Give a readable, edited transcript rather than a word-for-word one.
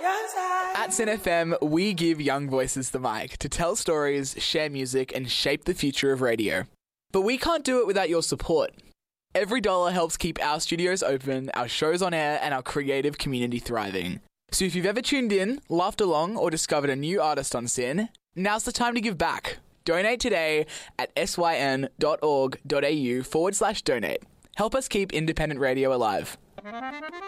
At SYN FM, we give young voices the mic to tell stories, share music, and shape the future of radio. But we can't do it without your support. Every dollar helps keep our studios open, our shows on air, and our creative community thriving. So if you've ever tuned in, laughed along, or discovered a new artist on SYN, now's the time to give back. Donate today at syn.org.au/donate. Help us keep independent radio alive.